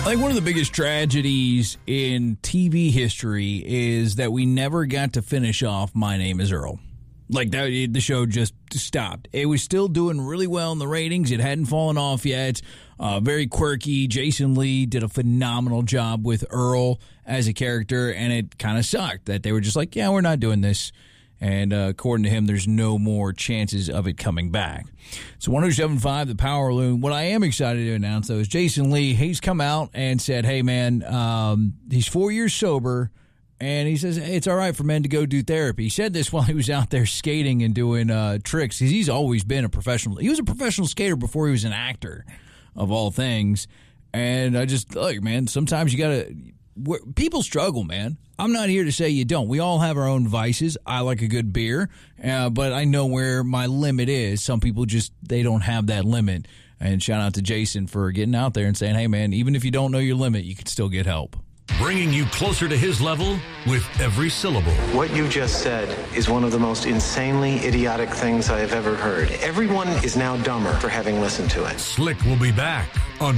I think one of the biggest tragedies in TV history is that we never got to finish off My Name is Earl. Like, that, the show just stopped. It was still doing really well in the ratings. It hadn't fallen off yet. Very quirky. Jason Lee did a phenomenal job with Earl as a character, and it kind of sucked that they were just like, yeah, we're not doing this. And according to him, there's no more chances of it coming back. So 107.5, the Power Loom. What I am excited to announce, though, is Jason Lee. He's come out and said, hey, man, he's 4 years sober. And he says, hey, it's all right for men to go do therapy. He said this while he was out there skating and doing tricks. He's always been a professional. He was a professional skater before he was an actor, of all things. And I just, look, man, sometimes you got to – people struggle, man. I'm not here to say you don't. We all have our own vices. I like a good beer, but I know where my limit is. Some people just – they don't have that limit. And shout out to Jason for getting out there and saying, hey, man, even if you don't know your limit, you can still get help. Bringing you closer to his level with every syllable. What you just said is one of the most insanely idiotic things I have ever heard. Everyone is now dumber for having listened to it. Slick will be back on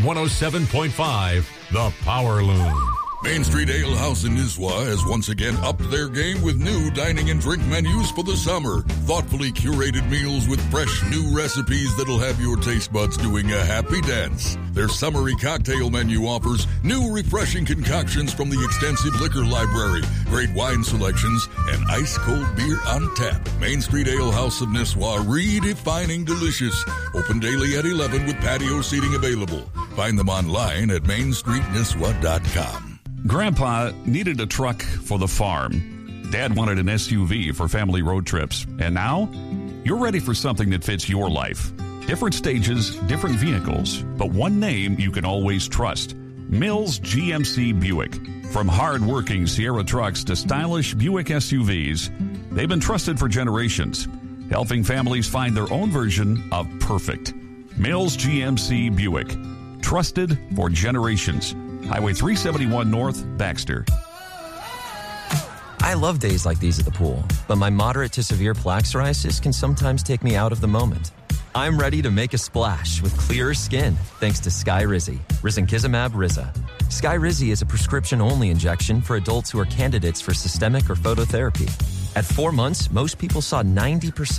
107.5, The Power Loom. Main Street Ale House in Nisswa has once again upped their game with new dining and drink menus for the summer. Thoughtfully curated meals with fresh new recipes that'll have your taste buds doing a happy dance. Their summery cocktail menu offers new refreshing concoctions from the extensive liquor library, great wine selections, and ice-cold beer on tap. Main Street Ale House of Nisswa, redefining delicious. Open daily at 11 with patio seating available. Find them online at mainstreetnisswa.com. Grandpa needed a truck for the farm. Dad wanted an SUV for family road trips. And now, you're ready for something that fits your life. Different stages, different vehicles, but one name you can always trust. Mills GMC Buick. From hard-working Sierra trucks to stylish Buick SUVs, they've been trusted for generations, helping families find their own version of perfect. Mills GMC Buick. Trusted for generations. Highway 371 North, Baxter. I love days like these at the pool, but my moderate to severe plaque psoriasis can sometimes take me out of the moment. I'm ready to make a splash with clearer skin thanks to Skyrizi, risankizumab Riza. Skyrizi is a prescription-only injection for adults who are candidates for systemic or phototherapy. At 4 months, most people saw 90%